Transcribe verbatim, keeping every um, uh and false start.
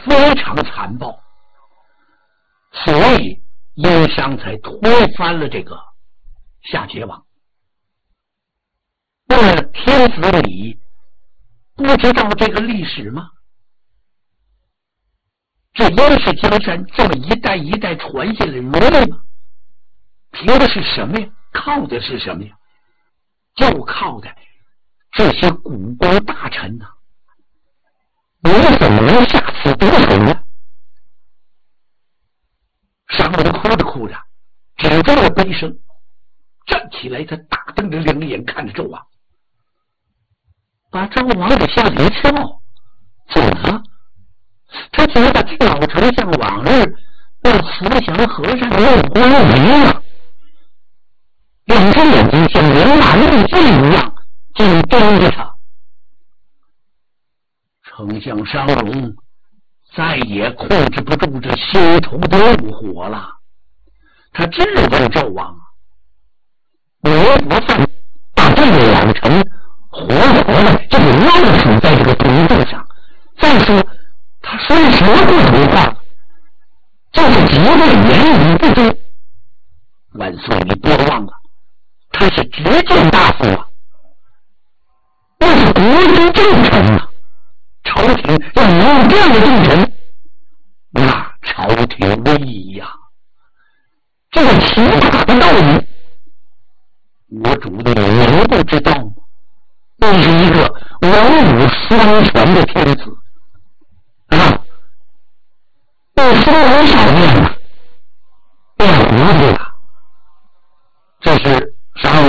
非常残暴，所以殷商才推翻了这个夏桀王。那天子李不知道这个历史吗？这殷氏江山这么一代一代传下来容易吗？凭的是什么呀？靠的是什么呀？就靠的这些古官大臣呐、啊！你怎么能下此毒手呢？商人哭着哭着，止住了悲声，站起来，他大瞪着两眼看着纣王，把纣王给吓了一跳。怎么了？他觉得这老丞相往日那慈祥和善的目光没了，两只眼睛像两把利剑一样紧盯着他。丞相商容再也控制不住这心头的怒火了，他质问纣王：你不算把这个老臣活活的就给弄死在这个铜柱上，再说他说什么不如话，就是极对言语不忠。万岁，你别忘了，他是执剑大夫啊，那是国君重臣啊，朝廷要有这样的重臣，那朝廷威仪呀，这个奇葩的道理，我主的你能不知道吗？那是一个文武双全的天子啊，不说文少年